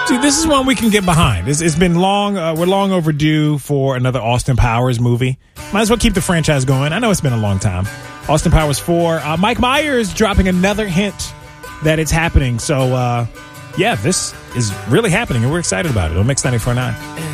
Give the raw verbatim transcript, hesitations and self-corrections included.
See, this is one we can get behind. It's, it's been long. Uh, we're long overdue for another Austin Powers movie. Might as well keep the franchise going. I know it's been a long time. Austin Powers four. Uh, Mike Myers dropping another hint that it's happening. So, uh, yeah, this is really happening, and we're excited about it on Mix ninety-four point nine.